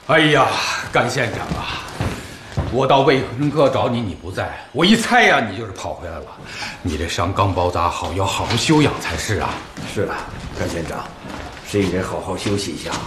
哎呀，甘县长啊，我到渭春阁找你，你不在，我一猜呀，你就是跑回来了。你这伤刚包扎好，要好好休养才是啊。 是啊，甘县长，是应该好好休息一下。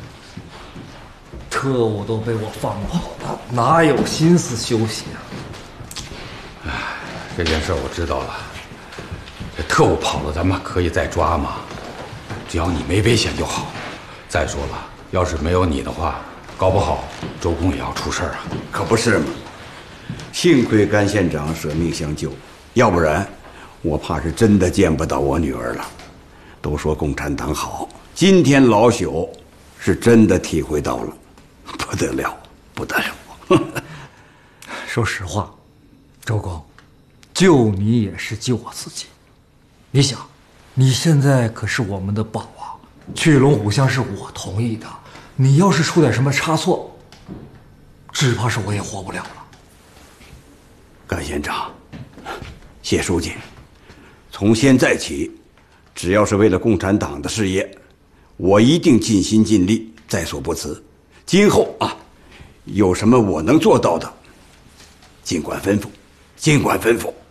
特务都被我放跑了，哪有心思休息啊？ 哎，这件事我知道了。这特务跑了，咱们可以再抓吗？只要你没危险就好。再说了，要是没有你的话，搞不好周公也要出事啊！ 可不是嘛！幸亏甘县长舍命相救，要不然我怕是真的见不到我女儿了。都说共产党好，今天老朽是真的体会到了，不得了，不得了！ 说实话，周公，救你也是救我自己。你想，你现在可是我们的宝啊，去龙虎乡是我同意的。你要是出点什么差错，只怕是我也活不了了。 甘县长，谢书记，从现在起，只要是为了共产党的事业，我一定尽心尽力，在所不辞。今后啊，有什么我能做到的，尽管吩咐，尽管吩咐。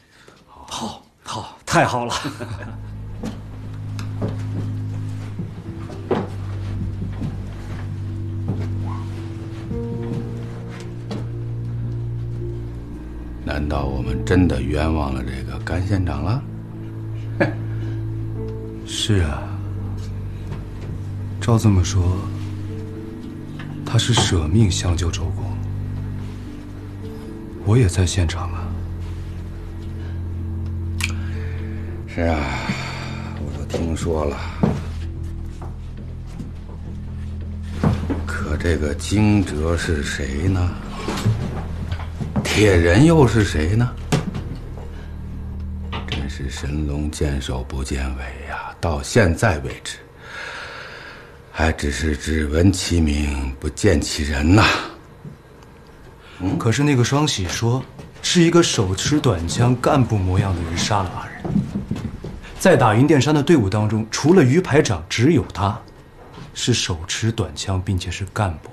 好，太好了。 难道我们真的冤枉了这个甘县长了？ 是啊，照这么说，他是舍命相救周公，我也在现场啊。 是啊，我都听说了。可这个惊蛰是谁呢？铁人又是谁呢？真是神龙见首不见尾呀！到现在为止，还只闻其名不见其人呐。 可是那个双喜说，是一个手持短枪、干部模样的人杀了2人。在打云殿山的队伍当中，除了于排长，只有他是手持短枪，并且是干部。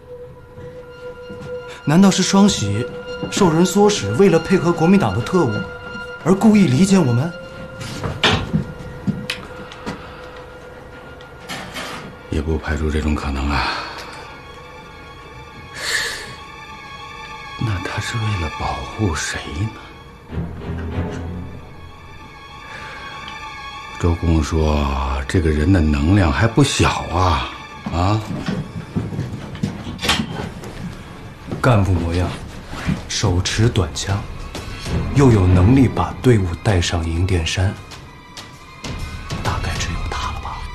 难道是双喜受人唆使，为了配合国民党的特务，而故意离间我们？ 也不排除这种可能啊。那他是为了保护谁呢？周公说，这个人的能量还不小啊！啊， 干部模样，手持短枪，又有能力把队伍带上银殿山，